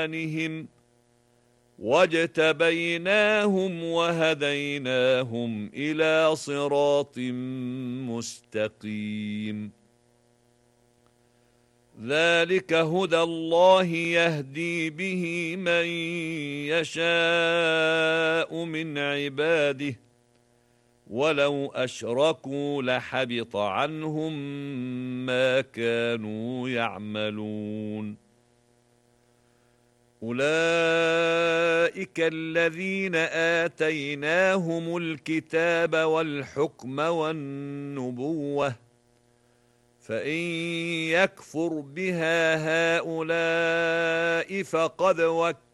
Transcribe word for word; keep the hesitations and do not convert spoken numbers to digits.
بإيمانهم واجتبيناهم وهديناهم إلى صراط مستقيم. ذلك هدى الله يهدي به من يشاء من عباده ولو أشركوا لحبط عنهم ما كانوا يعملون. أولئك الذين آتيناهم الكتاب والحكم والنبوة فإن يكفر بها هؤلاء فقد وكلوا